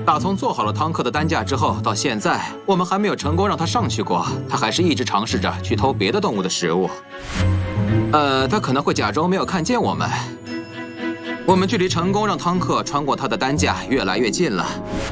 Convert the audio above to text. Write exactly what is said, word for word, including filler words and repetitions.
打从做好了汤克的担架之后，到现在我们还没有成功让他上去过。他还是一直尝试着去偷别的动物的食物。呃，他可能会假装没有看见我们。我们距离成功让汤克穿过他的担架越来越近了。